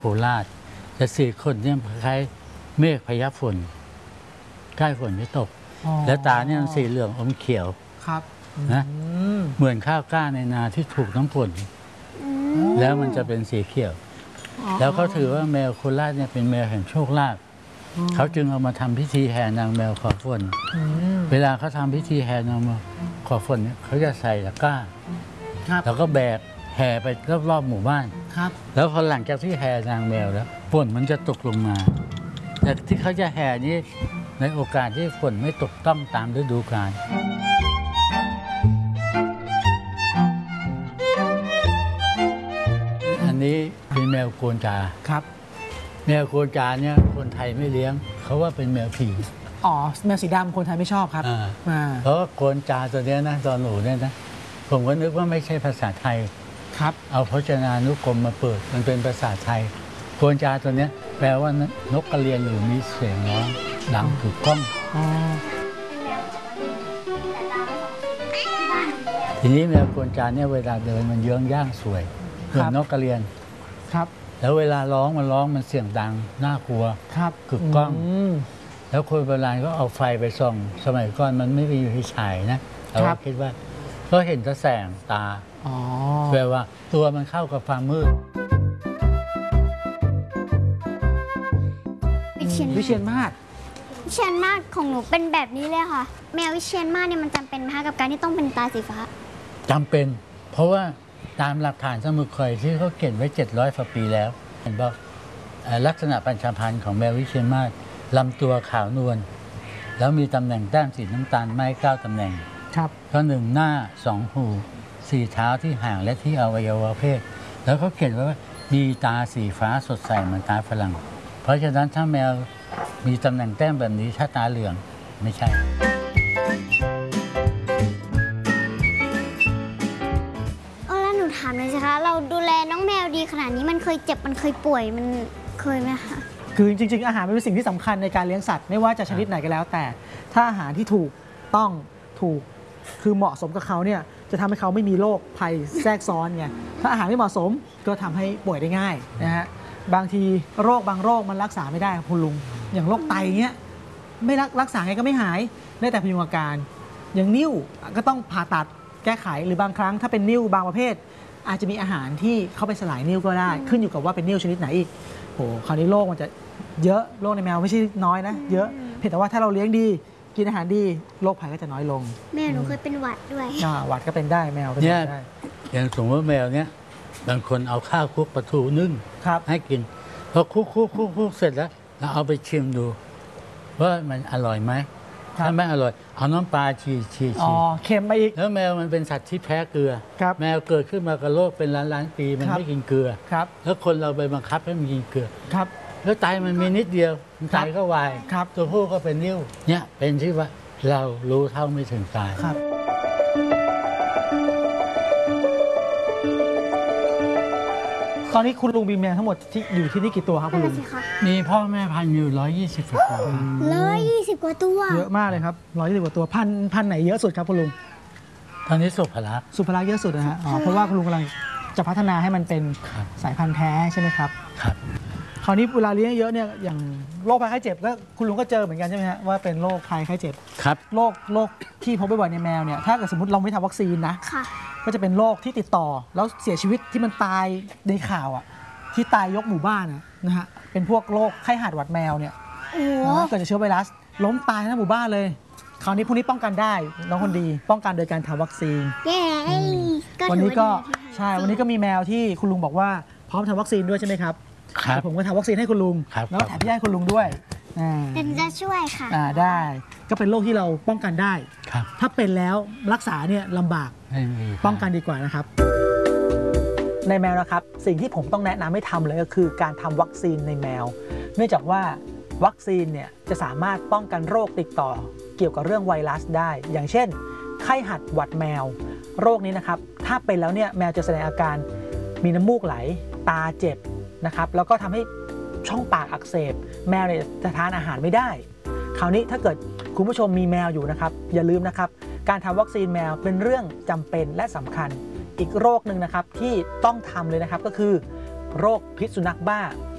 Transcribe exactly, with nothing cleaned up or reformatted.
โคราชแต่สี่คนเนี่ยคล้ายเมฆพยับฝนใกล้ฝนจะตกแล้วตาเนี่ยมันสีเหลืองอมเขียวครับนะเหมือนข้าวกล้าในนาที่ถูกน้ำฝนแล้วมันจะเป็นสีเขียวแล้วเขาถือว่าแมวโคราชเนี่ยเป็นแมวแห่งโชคลาภเขาจึงเอามาทำพิธีแห่นางแมวขอฝนเวลาเขาทำพิธีแห่นางแมวขอฝนเนี่ยเขาจะใส่ตะกร้าแล้วก็แบกแห่ไปรอบๆหมู่บ้านแล้วพอหลังจากที่แห่นางแมวแล้วฝนมันจะตกลงมาแต่ที่เขาจะแห่นี้ในโอกาสที่ฝนไม่ตกต้องตามฤดูกาลอันนี้เป็นแมวโกนจาครับแมวโกนจาเนี่ยคนไทยไม่เลี้ยงเขาว่าเป็นแมวผีอ๋อแมวสีดำคนไทยไม่ชอบครับเพราะว่าโกนจาตัวนี้นะตอนหนูเนี่ยนะผมก็นึกว่าไม่ใช่ภาษาไทยครับเอาพจนานุกรมมาเปิดมันเป็นภาษาไทยโกนจาตัวนี้แปลว่านกกระเรียนหรือมีเสียงร้องดังถูกก้องทีนี้แมวโกนจาเนี่ยเวลาเดินมันเยื้องย่างสวยเหมือนนกกระเรียนครับแล้วเวลาร้องมันร้องมันเสียงดังน่ากลัวครับกึกก้องแล้วคนโบราณก็เอาไฟไปส่องสมัยก่อนมันไม่มีไฟฉายนะเราคิดว่าก็เห็นแต่แสงตาแปลว่าตัวมันเข้ากับความมืดวิเชียรมาศวิเชียรมาศของหนูเป็นแบบนี้เลยค่ะแมววิเชียรมาศเนี่ยมันจำเป็นไหมคะกับการที่ต้องเป็นตาสีฟ้าจำเป็นเพราะว่าตามหลักฐานสมุดข่อยที่เขาเขียนไว้เจ็ดร้อยกว่าปีแล้วเห็นบอกลักษณะปัญชาพันธุ์ของแมววิเชียรมาศลำตัวขาวนวลแล้วมีตำแหน่งแต้มสีน้ำตาลไม้เก้าตำแหน่งครับก็หนึ่งหน้าสองหูสี่เท้าที่ห่างและที่อวัยวะเพศแล้วเขาเขียนไว้ว่ามีตาสีฟ้าสดใสเหมือนตาฝรั่งเพราะฉะนั้นถ้าแมวมีตำแหน่งแต้มแบบนี้ถ้าตาเหลืองไม่ใช่เออแล้วหนูถามเลยสิคะเราดูแลน้องแมวดีขนาดนี้มันเคยเจ็บมันเคยป่วยมันเคยไหมคะคือจริงๆอาหารเป็นสิ่งที่สำคัญในการเลี้ยงสัตว์ไม่ว่าจะชนิดไหนก็แล้วแต่ถ้าอาหารที่ถูกต้องถูกคือเหมาะสมกับเขาเนี่ยจะทำให้เขาไม่มีโรคภัยแทรกซ้อนไงถ้าอาหารไม่เหมาะสมก็ทำให้ป่วยได้ง่ายนะฮะบางทีโรคบางโรคมันรักษาไม่ได้คุณลุงอย่างโรคไตเงี้ยไม่รักรักษาไงก็ไม่หายได้แต่พยุงอาการอย่างนิ่วก็ต้องผ่าตัดแก้ไขหรือบางครั้งถ้าเป็นนิ่วบางประเภทอาจจะมีอาหารที่เข้าไปสลายนิ่วก็ได้ขึ้นอยู่กับว่าเป็นนิ่วชนิดไหนอีกโหคราวนี้โรคมันจะเยอะโรคในแมวไม่ใช่น้อยนะเยอะเพียงแต่ว่าถ้าเราเลี้ยงดีกินอาหารดีโรคภัยก็จะน้อยลงแมวหนูเคยเป็นหวัดด้วยหวัดก็เป็นได้แมวเป็นได้อย่างสมมติแมวเนี้ยบางคนเอาข้าวคลุกปลาทูนึ่งให้กินพอคลุกคลุกคลุกคลุกเสร็จแล้วเราเอาไปชิมดูว่ามันอร่อยไหมถ้าไม่อร่อยเอาน้ำปลาชีชีชีเค็มไปอีกแล้วแมวมันเป็นสัตว์ที่แพ้เกลือแมวเกิดขึ้นมากับโรคเป็นล้านล้านปีมันไม่กินเกลือแล้วคนเราไปบังคับให้มันกินเกลือแล้วไตมันมีนิดเดียวไตก็วายตัวผู้ก็เป็นนิ่วเนี่ยเป็นที่ว่าเรารู้เท่าไม่ถึงการตอนนี้คุณลุงมีแมวทั้งหมดที่อยู่ที่นี่กี่ตัวครับคุณลุงมีพ่อแม่พันธุ์อยู่ร้อยยี่สิบกว่าตัวร้อยยี่สิบกว่าตัวเยอะมากเลยครับร้อยยี่สิบกว่าตัวพันพันไหนเยอะสุดครับคุณลุงตอนนี้สุภลักษณ์สุภลักษณ์เยอะสุดนะฮะเพราะว่าคุณลุงกำลังจะพัฒนาให้มันเป็นสายพันธุ์แท้ใช่ไหมครับครับคราวนี้เวลาเลี้ยงเยอะเนี่ยอย่างโรคภัยไข้เจ็บก็คุณลุงก็เจอเหมือนกันใช่ไหมฮะว่าเป็นโรคภัยไข้เจ็บครับโรคโรคที่พบบ่อยๆในแมวเนี่ยถ้าเกิดสมมติเราไม่ทำวัคซีนนะก็จะเป็นโรคที่ติดต่อแล้วเสียชีวิตที่มันตายในข่าวอ่ะที่ตายยกหมู่บ้านนะฮะเป็นพวกโรคไข้หาดหวัดแมวเนี่ยเกิดจากเชื้อไวรัสล้มตายทั้งหมู่บ้านเลยคราวนี้พวกนี้ป้องกันได้น้องคนดีป้องกันโดยการทำวัคซีนวันนี้ก็ใช่วันนี้ก็มีแมวที่คุณลุงบอกว่าพร้อมทำวัคซีนด้วยใช่ไหมครับผมก็ทำวัคซีนให้คุณลุงแล้วแถมพี่ให้คุณลุงด้วยเป็นจะช่วยค่ะได้ก็เป็นโรคที่เราป้องกันได้ถ้าเป็นแล้วรักษาเนี่ยลำบากป้องกันดีกว่านะครับในแมวนะครับสิ่งที่ผมต้องแนะนำให้ทำเลยก็คือการทำวัคซีนในแมวเนื่องจากว่าวัคซีนเนี่ยจะสามารถป้องกันโรคติดต่อเกี่ยวกับเรื่องไวรัสได้อย่างเช่นไข้หัดหวัดแมวโรคนี้นะครับถ้าเป็นแล้วเนี่ยแมวจะแสดงอาการมีน้ำมูกไหลตาเจ็บนะครับแล้วก็ทำให้ช่องปากอักเสบแมวเนี่ยจะทานอาหารไม่ได้คราวนี้ถ้าเกิดคุณผู้ชมมีแมวอยู่นะครับอย่าลืมนะครับการทำวัคซีนแมวเป็นเรื่องจำเป็นและสำคัญอีกโรคหนึ่งนะครับที่ต้องทำเลยนะครับก็คือโรคพิษสุนัขบ้า